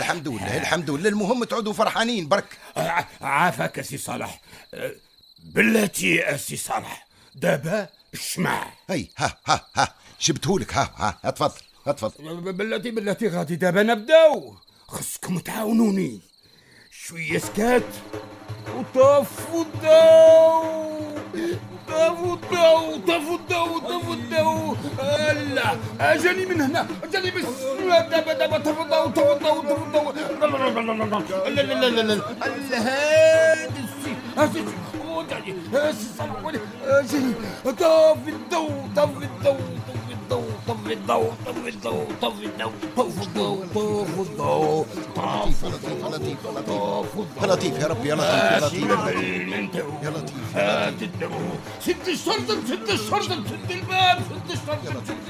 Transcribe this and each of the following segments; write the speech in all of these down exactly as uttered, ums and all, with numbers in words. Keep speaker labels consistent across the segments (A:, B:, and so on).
A: الحمد لله الحمد لله. المهم تعودوا فرحانين برك.
B: عافاك سي صالح. بلاتي سي صالح دابا الشمع.
A: هي ها ها ها جبتهولك. ها ها تفضل تفضل.
B: بلاتي بلاتي غادي دابا نبداو. خصكم تعاونوني شويه سكات وطفوا الضو طفوا الضو طفوا الضو طفوا الضو. لا اجاني من هنا اجاني بس. دابا دابا طفوا الضو طفوا الضو طفوا الضو. لا لا لا لا لا هذا السي هذا السي صلحوني. اجاني طفي الضو طفي الضو طفي الضو طفي الضو طفي الضو طفي الضو طفي الضو طفي الضو طفي الضو.
A: يا لطيف يا ربي يا لطيف يا لطيف
B: يا لطيف هات الدو. سد الشرطة سد الشرطة سد الباب سد الشرطة سد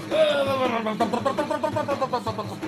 B: الباب.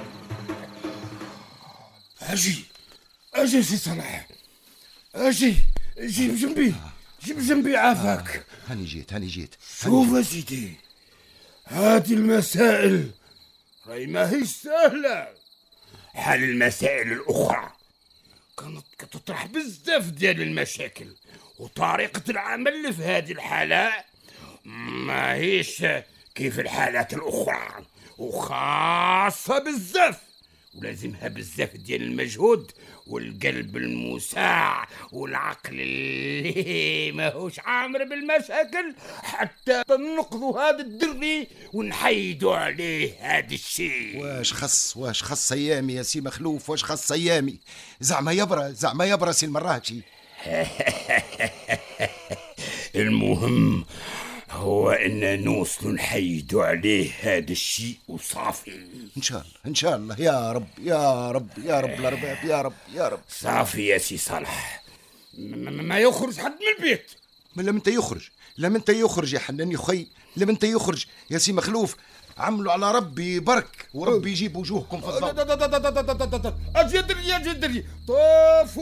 B: اجي اجي سي صلاح اجي جيب جنبي جيب جنبي عافاك.
A: هاني جيت هاني جيت.
B: شوف سيدي هذه المسائل راهي ماهيش سهلة. حل المسائل الأخرى كانت كتطرح بزاف ديال المشاكل، وطريقة العمل في هذه الحالة ماهيش كيف الحالات الأخرى، وخاصة بزاف ولازمها بزاف ديال المجهود والقلب المساع والعقل اللي ماهوش عامر بالمشاكل حتى ننقذوا هذا الدري ونحيدوا عليه هذا الشيء.
A: واش خص واش خص ايامي يا سي مخلوف؟ واش خص ايامي؟ زعما يبرى زعما يبرى سي المراهشي.
B: المهم هو ان نوصلوا نحيدوا عليه هذا الشيء وصافي.
A: ان شاء الله ان شاء الله يا رب يا رب يا رب الارباب يا رب يا رب.
B: صافي يا سي صالح ما يخرج حد من البيت.
A: ما لم انت يخرج لم انت يخرج يا حنان يا خي لم انت يخرج يا سي مخلوف. عملوا على ربي برك وربي يجيب وجوهكم في الضوء.
B: اجي دري اجي دري طوف